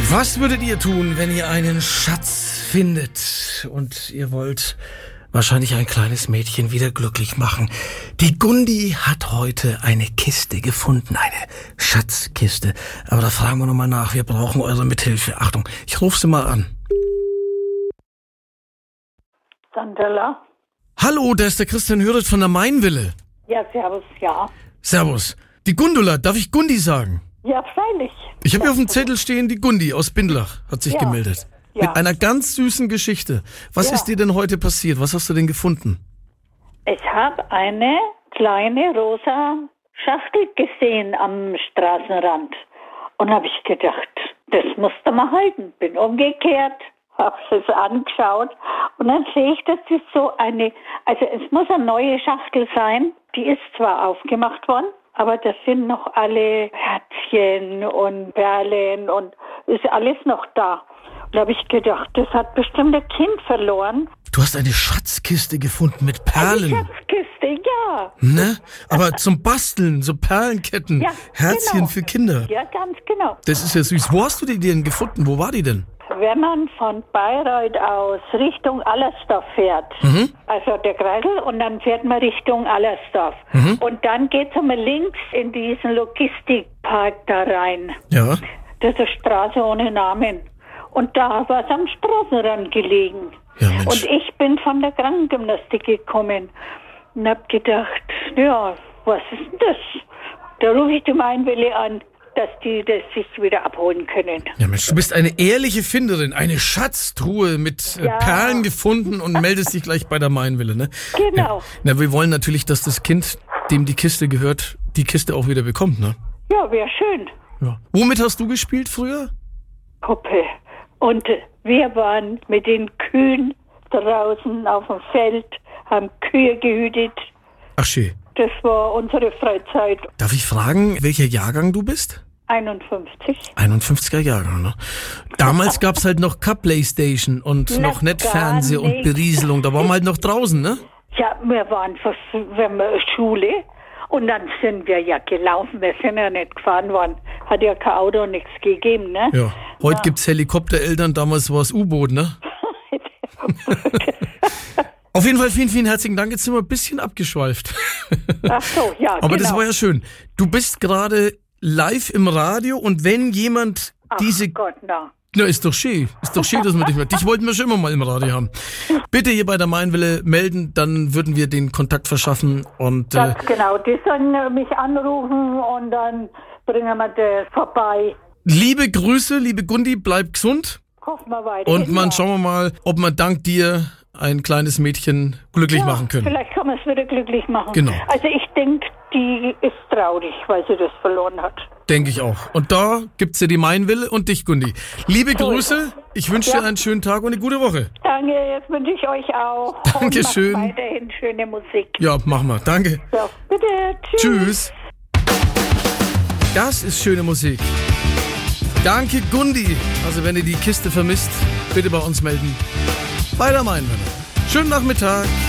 Was würdet ihr tun, wenn ihr einen Schatz findet und ihr wollt wahrscheinlich ein kleines Mädchen wieder glücklich machen? Die Gundi hat heute eine Kiste gefunden, eine Schatzkiste. Aber da fragen wir nochmal nach, wir brauchen eure Mithilfe. Achtung, ich rufe sie mal an. Sandella? Hallo, da ist der Christian Höret von der Mainville. Ja, servus, ja. Servus. Die Gundula, darf ich Gundi sagen? Ja, freilich. Ich habe hier auf dem Zettel stehen, die Gundi aus Bindlach hat sich gemeldet. Ja. Mit einer ganz süßen Geschichte. Was ist dir denn heute passiert? Was hast du denn gefunden? Ich habe eine kleine rosa Schachtel gesehen am Straßenrand. Und habe ich gedacht, das musst du mal halten. Bin umgekehrt, habe es angeschaut. Und dann sehe ich, das ist so eine, also es muss eine neue Schachtel sein. Die ist zwar aufgemacht worden, aber das sind noch alle Herzchen und Perlen und ist alles noch da. Und da habe ich gedacht, das hat bestimmt ein Kind verloren. Du hast eine Schatzkiste gefunden mit Perlen. Eine Schatzkiste, ja. Ne? Aber zum Basteln, so Perlenketten, Ja, Herzchen genau. für Kinder. Ja, ganz genau. Das ist ja süß. Wo hast du die denn gefunden? Wo war die denn? Wenn man von Bayreuth aus Richtung Allersdorf fährt, also der Kreisel, und dann fährt man Richtung Allersdorf. Und dann geht's einmal links in diesen Logistikpark da rein. Ja. Das ist eine Straße ohne Namen. Und da war es am Straßenrand gelegen. Ja, Mensch. Und ich bin von der Krankengymnastik gekommen und hab gedacht, ja, was ist denn das? Da rufe ich die Mainwelle an, dass die das sich wieder abholen können. Ja, Mensch, du bist eine ehrliche Finderin, eine Schatztruhe mit Perlen gefunden und meldest dich gleich bei der Mainville, ne? Genau. Ja. Na, wir wollen natürlich, dass das Kind, dem die Kiste gehört, die Kiste auch wieder bekommt, ne? Ja, wäre schön. Ja. Womit hast du gespielt früher? Puppe. Und wir waren mit den Kühen draußen auf dem Feld, haben Kühe gehütet. Ach schön. Das war unsere Freizeit. Darf ich fragen, welcher Jahrgang du bist? 51. 51er Jahrgang, ne? Damals gab's halt noch keine Playstation und Na, noch nicht gar Fernseh und nicht. Berieselung. Da waren wir halt noch draußen, ne? Ja, wir waren wenn wir Schule und dann sind wir ja gelaufen. Wir sind ja nicht gefahren worden. Hat ja kein Auto und nichts gegeben, ne? Ja. Heute gibt's Helikoptereltern, damals war's U-Boot, ne? Auf jeden Fall vielen, vielen herzlichen Dank. Jetzt sind wir ein bisschen abgeschweift. Ach so, ja, Aber genau. das war ja schön. Du bist gerade live im Radio und wenn jemand diese... Ach Gott, na. Na, ist doch schön. Ist doch schön, dass wir dich mal... Dich wollten wir schon immer mal im Radio haben. Bitte hier bei der Mainwelle melden, dann würden wir den Kontakt verschaffen und... Ganz genau. Die sollen mich anrufen und dann bringen wir das vorbei. Liebe Grüße, liebe Gundi, bleib gesund. Hoffen wir weiter. Und man schauen wir mal, ob wir dank dir ein kleines Mädchen glücklich machen können. Vielleicht kann man es wieder glücklich machen. Genau. Also ich denke, die ist traurig, weil sie das verloren hat. Denke ich auch. Und da gibt's ja die Mainwille und dich, Gundi. Liebe Grüße, ich wünsche dir einen schönen Tag und eine gute Woche. Danke, das wünsche ich euch auch. Dankeschön. Und macht weiterhin schöne Musik. Ja, mach mal. Danke. So, bitte, tschüss. Tschüss. Das ist schöne Musik. Danke, Gundi. Also wenn ihr die Kiste vermisst, bitte bei uns melden. Bei der Mainwelle. Schönen Nachmittag.